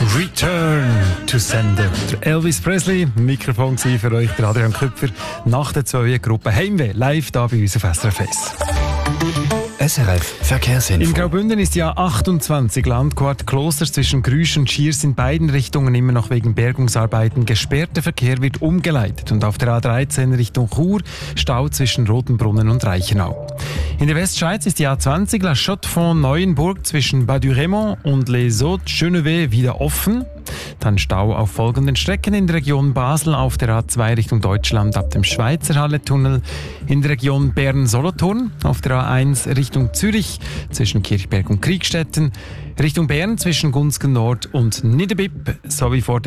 Return to Sender. Der Elvis Presley, Mikrofon für euch, der Adrian Köpfer, nach der 2. Gruppe Heimweh, live da bei uns auf SRF 1. SRF Verkehrsinfo. In Graubünden ist die A28 Landquart Klosters zwischen Grüsch und Schiers in beiden Richtungen immer noch wegen Bergungsarbeiten gesperrt. Der Verkehr wird umgeleitet und auf der A13 Richtung Chur Stau zwischen Rotenbrunnen und Reichenau. In der Westschweiz ist die A20 La Chaux-de-Fonds-Neuenburg zwischen Bas-du-Raymond und Les Hauts-Genevois wieder offen. Dann Stau auf folgenden Strecken in der Region Basel auf der A2 Richtung Deutschland ab dem Schweizerhalle-Tunnel, in der Region Bern-Solothurn auf der A1 Richtung Zürich zwischen Kirchberg und Kriegstetten, Richtung Bern zwischen Gunzgen Nord und Niederbipp sowie vor der